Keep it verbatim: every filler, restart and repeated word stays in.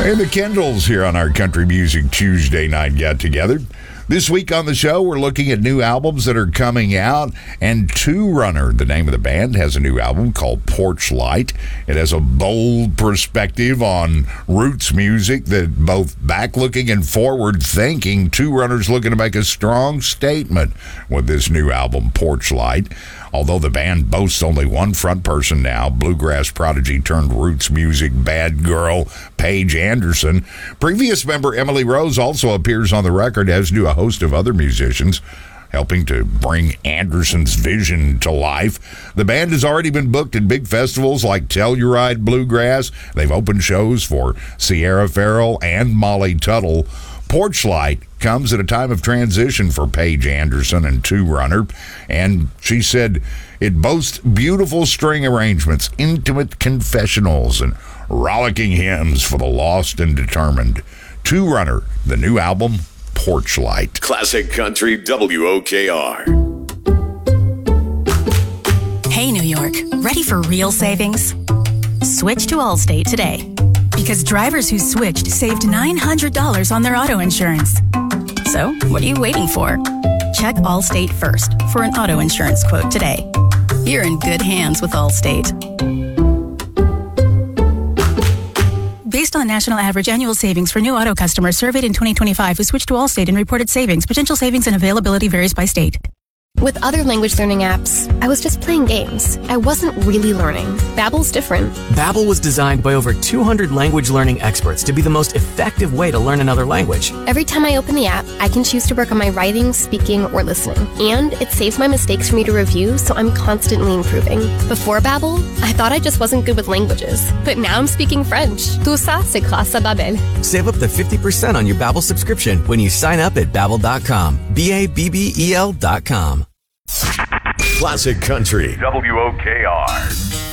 Hey, the Kendalls here on our Country Music Tuesday night get-together. This week on the show, we're looking at new albums that are coming out, and Two Runner, the name of the band, has a new album called Porch Light. It has a bold perspective on roots music that both back-looking and forward-thinking. Two Runner's looking to make a strong statement with this new album, Porch Light. Although the band boasts only one front person now, bluegrass prodigy turned roots music bad girl Paige Anderson. Previous member Emily Rose also appears on the record, as do a host of other musicians, helping to bring Anderson's vision to life. The band has already been booked at big festivals like Telluride Bluegrass. They've opened shows for Sierra Farrell and Molly Tuttle. Porch Light comes at a time of transition for Paige Anderson and Two Runner, and she said it boasts beautiful string arrangements, intimate confessionals, and rollicking hymns for the lost and determined. Two Runner, the new album, Porch Light. Classic Country W O K R. Hey, New York, ready for real savings? Switch to Allstate today. Because drivers who switched saved nine hundred dollars on their auto insurance. So, what are you waiting for? Check Allstate first for an auto insurance quote today. You're in good hands with Allstate. Based on national average annual savings for new auto customers surveyed in twenty twenty-five who switched to Allstate and reported savings, potential savings and availability varies by state. With other language learning apps, I was just playing games. I wasn't really learning. Babbel's different. Babbel was designed by over two hundred language learning experts to be the most effective way to learn another language. Every time I open the app, I can choose to work on my writing, speaking, or listening. And it saves my mistakes for me to review, so I'm constantly improving. Before Babbel, I thought I just wasn't good with languages. But now I'm speaking French. Tout ça, c'est grâce à Babbel. Save up to fifty percent on your Babbel subscription when you sign up at Babbel dot com. B A B B E L dot com. Classic Country W O K R.